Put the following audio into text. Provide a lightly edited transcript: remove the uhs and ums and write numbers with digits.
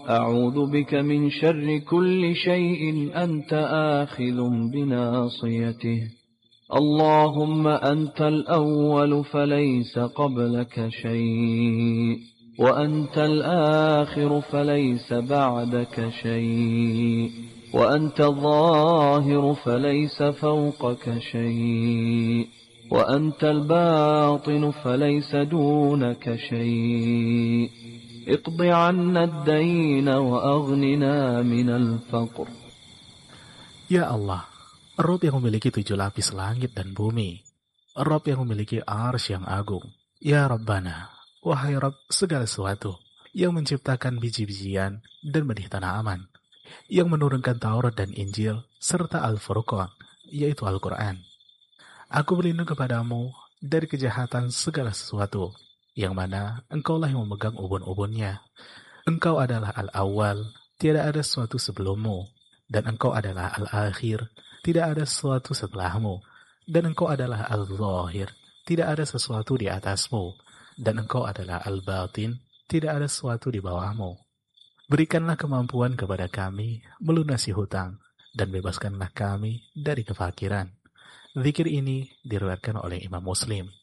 أعوذ بك من شر كل شيء أنت آخذ بناصيته اللهم أنت الأول فليس قبلك شيء وأنت الآخر فليس بعدك شيء وأنت الظاهر فليس فوقك شيء وأنت الباطن فليس دونك شيء اقض عنا الدين وأغننا من الفقر. Ya Allah, Rabb yang memiliki 7 lapis langit dan bumi, Rabb yang memiliki arsy yang agung. Ya Rabbana, wahai Rabb segala sesuatu, yang menciptakan biji-bijian dan benih tanah aman, yang menurunkan Taurat dan Injil, serta Al-Furqan, yaitu Al-Quran. Aku berlindung kepadamu dari kejahatan segala sesuatu, yang mana engkaulah yang memegang ubun-ubunnya. Engkau adalah Al-Awwal, tiada ada sesuatu sebelummu, dan engkau adalah Al-Akhir, tidak ada sesuatu setelahmu, dan engkau adalah Al-Zahir, tidak ada sesuatu di atasmu, dan engkau adalah Al-Batin, tidak ada sesuatu di bawahmu. Berikanlah kemampuan kepada kami melunasi hutang, dan bebaskanlah kami dari kefakiran. Zikir ini diriwayatkan oleh Imam Muslim.